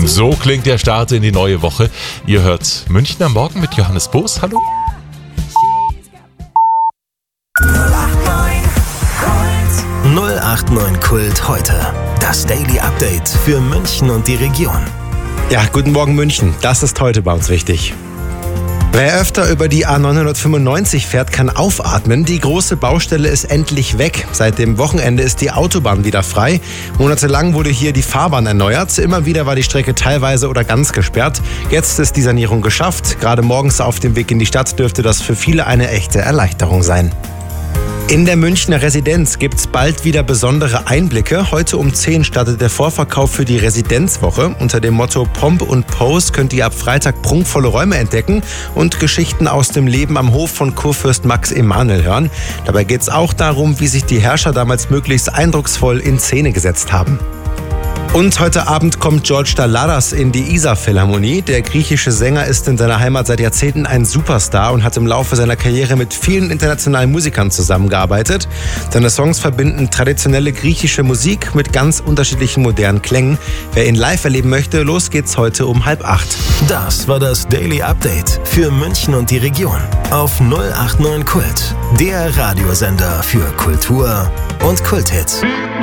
So klingt der Start in die neue Woche. Ihr hört München am Morgen mit Johannes Boos. Hallo. 089 Kult heute. Das Daily Update für München und die Region. Ja, guten Morgen München. Das ist heute bei uns wichtig. Wer öfter über die A995 fährt, kann aufatmen. Die große Baustelle ist endlich weg. Seit dem Wochenende ist die Autobahn wieder frei. Monatelang wurde hier die Fahrbahn erneuert. Immer wieder war die Strecke teilweise oder ganz gesperrt. Jetzt ist die Sanierung geschafft. Gerade morgens auf dem Weg in die Stadt dürfte das für viele eine echte Erleichterung sein. In der Münchner Residenz gibt's bald wieder besondere Einblicke. Heute um 10 startet der Vorverkauf für die Residenzwoche. Unter dem Motto Pomp und Pose könnt ihr ab Freitag prunkvolle Räume entdecken und Geschichten aus dem Leben am Hof von Kurfürst Max Emanuel hören. Dabei geht's auch darum, wie sich die Herrscher damals möglichst eindrucksvoll in Szene gesetzt haben. Und heute Abend kommt George Dalaras in die Isar-Philharmonie. Der griechische Sänger ist in seiner Heimat seit Jahrzehnten ein Superstar und hat im Laufe seiner Karriere mit vielen internationalen Musikern zusammengearbeitet. Seine Songs verbinden traditionelle griechische Musik mit ganz unterschiedlichen modernen Klängen. Wer ihn live erleben möchte, los geht's heute um 7:30. Das war das Daily Update für München und die Region auf 089 Kult, der Radiosender für Kultur und Kulthits.